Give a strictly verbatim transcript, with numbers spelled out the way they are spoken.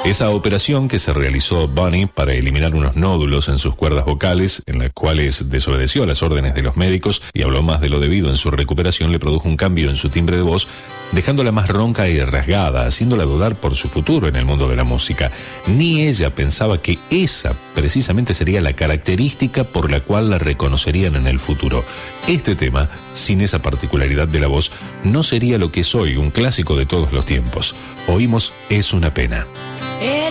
Esa operación que se realizó Bonnie para eliminar unos nódulos en sus cuerdas vocales, en las cuales desobedeció las órdenes de los médicos y habló más de lo debido en su recuperación, le produjo un cambio en su timbre de voz, dejándola más ronca y rasgada, haciéndola dudar por su futuro en el mundo de la música. Ni ella pensaba que esa precisamente sería la característica por la cual la reconocerían en el futuro. Este tema, sin esa particularidad de la voz, no sería lo que es hoy, un clásico de todos los tiempos. Oímos Es una pena.